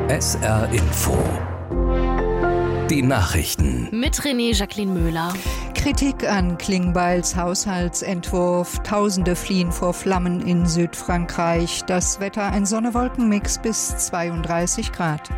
SR Info. Die Nachrichten. Mit Jacqueline Möhler. Kritik an Klingbeils Haushaltsentwurf. Tausende fliehen vor Flammen in Südfrankreich. Das Wetter ein Sonne-Wolken-Mix bis 32 Grad.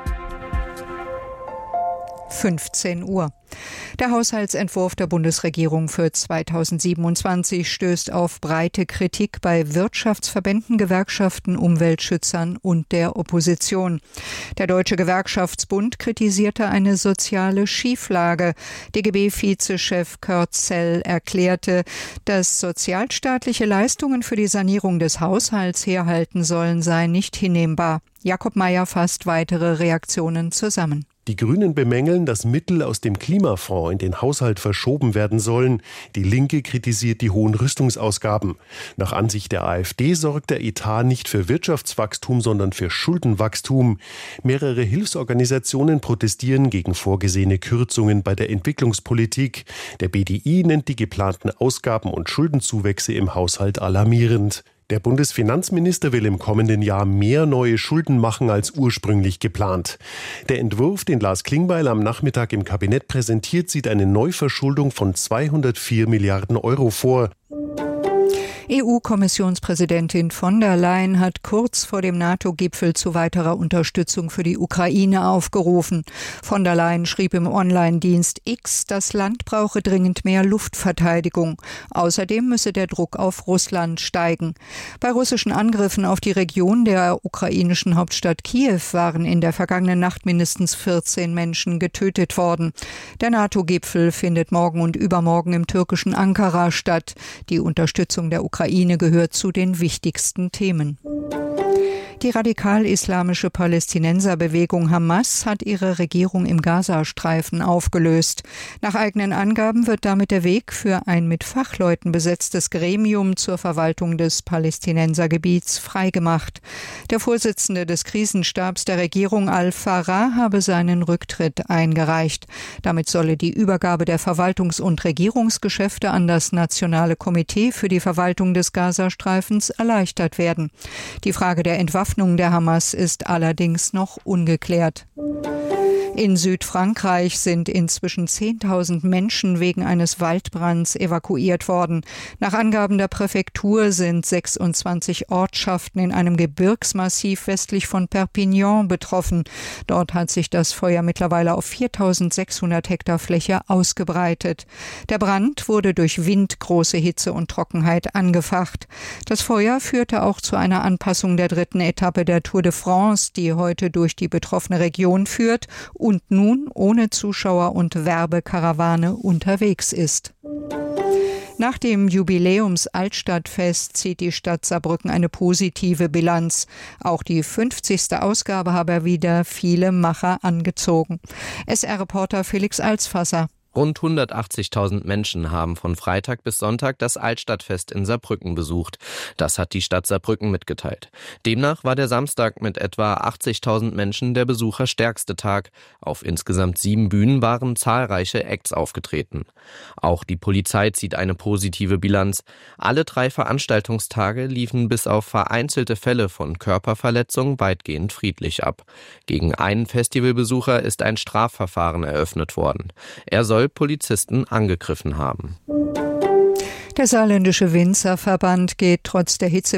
15 Uhr. Der Haushaltsentwurf der Bundesregierung für 2027 stößt auf breite Kritik bei Wirtschaftsverbänden, Gewerkschaften, Umweltschützern und der Opposition. Der Deutsche Gewerkschaftsbund kritisierte eine soziale Schieflage. DGB-Vizechef Kurt Zell erklärte, dass sozialstaatliche Leistungen für die Sanierung des Haushalts herhalten sollen, sei nicht hinnehmbar. Jakob Mayer fasst weitere Reaktionen zusammen. Die Grünen bemängeln, dass Mittel aus dem Klimafonds in den Haushalt verschoben werden sollen. Die Linke kritisiert die hohen Rüstungsausgaben. Nach Ansicht der AfD sorgt der Etat nicht für Wirtschaftswachstum, sondern für Schuldenwachstum. Mehrere Hilfsorganisationen protestieren gegen vorgesehene Kürzungen bei der Entwicklungspolitik. Der BDI nennt die geplanten Ausgaben und Schuldenzuwächse im Haushalt alarmierend. Der Bundesfinanzminister will im kommenden Jahr mehr neue Schulden machen als ursprünglich geplant. Der Entwurf, den Lars Klingbeil am Nachmittag im Kabinett präsentiert, sieht eine Neuverschuldung von 204 Milliarden Euro vor. EU-Kommissionspräsidentin von der Leyen hat kurz vor dem NATO-Gipfel zu weiterer Unterstützung für die Ukraine aufgerufen. Von der Leyen schrieb im Online-Dienst X, das Land brauche dringend mehr Luftverteidigung. Außerdem müsse der Druck auf Russland steigen. Bei russischen Angriffen auf die Region der ukrainischen Hauptstadt Kiew waren in der vergangenen Nacht mindestens 14 Menschen getötet worden. Der NATO-Gipfel findet morgen und übermorgen im türkischen Ankara statt. Die Unterstützung der Ukraine gehört zu den wichtigsten Themen. Die radikal-islamische Palästinenserbewegung Hamas hat ihre Regierung im Gazastreifen aufgelöst. Nach eigenen Angaben wird damit der Weg für ein mit Fachleuten besetztes Gremium zur Verwaltung des Palästinensergebiets freigemacht. Der Vorsitzende des Krisenstabs der Regierung Al-Farah habe seinen Rücktritt eingereicht. Damit solle die Übergabe der Verwaltungs- und Regierungsgeschäfte an das Nationale Komitee für die Verwaltung des Gazastreifens erleichtert werden. Die Frage der Entwaffnung der Hamas ist allerdings noch ungeklärt. In Südfrankreich sind inzwischen 10.000 Menschen wegen eines Waldbrands evakuiert worden. Nach Angaben der Präfektur sind 26 Ortschaften in einem Gebirgsmassiv westlich von Perpignan betroffen. Dort hat sich das Feuer mittlerweile auf 4.600 Hektar Fläche ausgebreitet. Der Brand wurde durch Wind, große Hitze und Trockenheit angefacht. Das Feuer führte auch zu einer Anpassung der dritten Etappe der Tour de France, die heute durch die betroffene Region führt und nun ohne Zuschauer und Werbekarawane unterwegs ist. Nach dem Jubiläums-Altstadtfest zieht die Stadt Saarbrücken eine positive Bilanz. Auch die 50. Ausgabe habe wieder viele Macher angezogen. SR-Reporter Felix Alsfasser. Rund 180.000 Menschen haben von Freitag bis Sonntag das Altstadtfest in Saarbrücken besucht. Das hat die Stadt Saarbrücken mitgeteilt. Demnach war der Samstag mit etwa 80.000 Menschen der besucherstärkste Tag. Auf insgesamt 7 Bühnen waren zahlreiche Acts aufgetreten. Auch die Polizei zieht eine positive Bilanz. Alle 3 Veranstaltungstage liefen bis auf vereinzelte Fälle von Körperverletzung weitgehend friedlich ab. Gegen einen Festivalbesucher ist ein Strafverfahren eröffnet worden. Er soll Polizisten angegriffen haben. Der Saarländische Winzerverband geht trotz der Hitze